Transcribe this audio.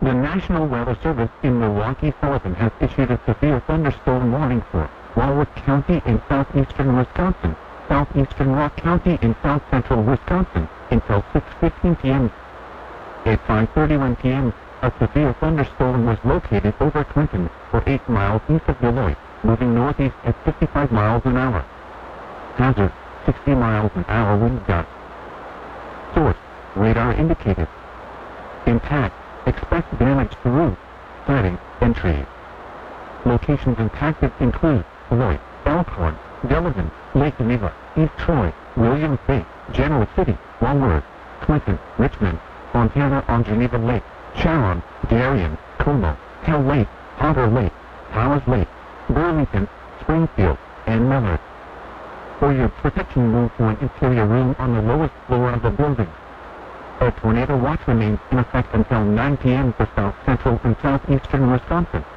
The National Weather Service in Milwaukee-Sullivan has issued a severe thunderstorm warning for Walworth County in southeastern Wisconsin, southeastern Rock County in south-central Wisconsin, until 6:15 p.m. At 5:31 p.m., a severe thunderstorm was located over Clinton, or 8 miles east of Beloit, moving northeast at 55 miles an hour. Hazard, 60 miles an hour wind gusts. Source, radar indicated. Impact, expect damage to roofs, siding, and trees. Locations impacted include Beloit, Elkhorn, Delavan, Lake Geneva, East Troy, Williams Bay, General City, Walworth, Clinton, Richmond, Fontana on Geneva Lake, Sharon, Darien, Como, Hell Lake, Otter Lake, Towers Lake, Burlington, Springfield, and Millard. For your protection, move to an interior room on the lowest floor of the building. A tornado watch remains in effect until 9 p.m. for south central and southeastern Wisconsin.